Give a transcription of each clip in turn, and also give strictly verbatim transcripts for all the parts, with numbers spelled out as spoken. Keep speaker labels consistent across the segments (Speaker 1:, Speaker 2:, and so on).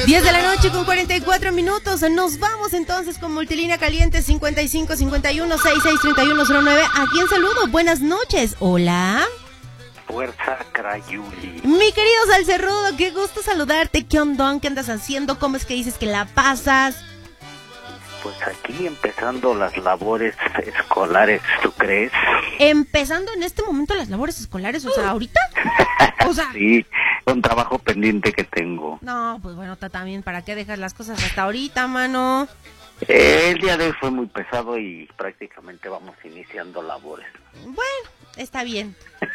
Speaker 1: diez de la noche con cuarenta y cuatro minutos. Nos vamos entonces con Multilínea Caliente cincuenta y cinco cincuenta y uno sesenta y seis treinta y uno cero nueve. ¿A quién saludo? Buenas noches. Hola.
Speaker 2: Fuerza Crayuli.
Speaker 1: Mi querido Salcerrudo, qué gusto saludarte. ¿Qué ondón? ¿Qué andas haciendo? ¿Cómo es que dices que la pasas?
Speaker 2: Pues aquí empezando las labores escolares, ¿tú crees?
Speaker 1: Empezando en este momento las labores escolares, o sea, ahorita. O sea,
Speaker 2: sí, un trabajo pendiente que tengo.
Speaker 1: No, pues bueno, está también, ¿para qué dejas las cosas hasta ahorita, mano?
Speaker 2: Eh, el día de hoy fue muy pesado y prácticamente vamos iniciando labores.
Speaker 1: Bueno, está bien.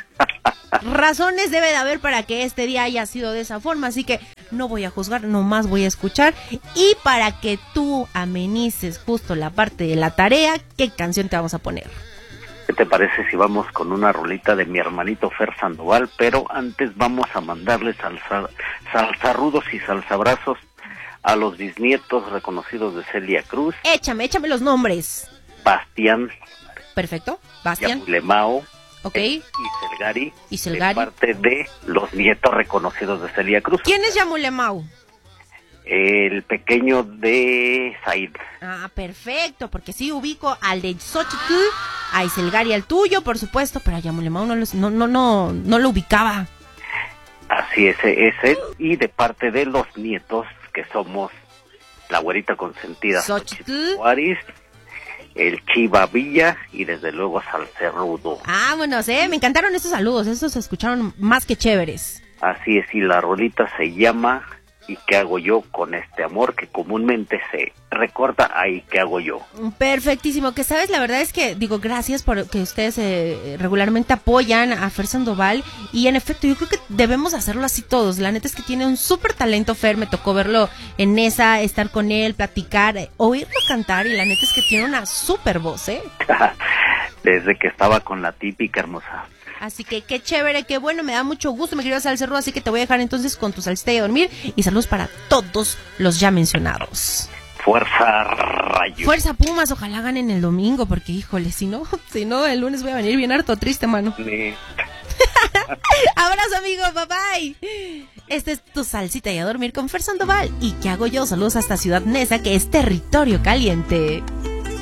Speaker 1: Razones debe de haber para que este día haya sido de esa forma, así que no voy a juzgar, nomás voy a escuchar. Y para que tú amenices justo la parte de la tarea, ¿qué canción te vamos a poner?
Speaker 2: ¿Qué te parece si vamos con una rolita de mi hermanito Fer Sandoval? Pero antes vamos a mandarle salsa, salsarrudos y salsabrazos a los bisnietos reconocidos de Celia Cruz.
Speaker 1: Échame, échame los nombres.
Speaker 2: Bastián.
Speaker 1: Perfecto, Bastián.
Speaker 2: Yamulemao.
Speaker 1: Ok.
Speaker 2: Y Selgari.
Speaker 1: Y Selgari.
Speaker 2: De parte de los nietos reconocidos de Celia Cruz.
Speaker 1: ¿Quién es Yamulemao?
Speaker 2: El pequeño de Said.
Speaker 1: Ah, perfecto, porque sí ubico al de Xochitl, a Iselgari al tuyo, por supuesto, pero a Yamulemao no, no, no, no, no lo ubicaba.
Speaker 2: Así es, es él, y de parte de los nietos, que somos la güerita consentida
Speaker 1: Xochitl
Speaker 2: Juárez, el Chiva Villa y desde luego Salcerrudo.
Speaker 1: Ah, bueno, eh, me encantaron esos saludos, esos se escucharon más que chéveres.
Speaker 2: Así es, y la rolita se llama ¿Y qué hago yo con este amor? Que comúnmente se recorta a ¿Y qué hago yo?
Speaker 1: Perfectísimo, que sabes, la verdad es que, digo, gracias por que ustedes eh, regularmente apoyan a Fer Sandoval, y en efecto, yo creo que debemos hacerlo así todos. La neta es que tiene un súper talento Fer, me tocó verlo en esa, estar con él, platicar, eh, oírlo cantar, y la neta es que tiene una súper voz, ¿eh?
Speaker 2: Desde que estaba con la típica hermosa.
Speaker 1: Así que qué chévere, qué bueno, me da mucho gusto, mi querido Salcerrudo, así que te voy a dejar entonces con tu salsita y a dormir, y saludos para todos los ya mencionados.
Speaker 2: Fuerza Rayo.
Speaker 1: Fuerza Pumas, ojalá ganen el domingo, porque híjole, si no, si no, el lunes voy a venir bien harto triste, mano.
Speaker 2: Sí.
Speaker 1: Abrazo, amigo, bye bye. Este es tu salsita y a dormir con Fer Sandoval. ¿Y qué hago yo? Saludos hasta Ciudad Neza, que es territorio caliente.